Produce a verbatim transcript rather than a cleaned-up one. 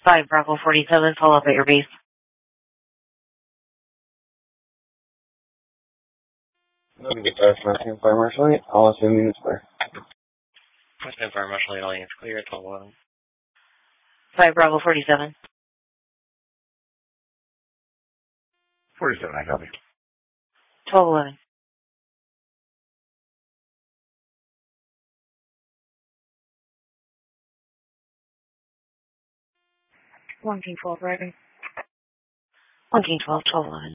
five Bravo forty-seven, follow up at your base. Let me get past Martin Fire Marshal eight. I'll assume units clear. Martin Fire Marshal eight, all units clear at twelve eleven. five Bravo forty-seven. forty-seven, I copy. twelve eleven. one King twelve, driving. one King twelve, twelve eleven.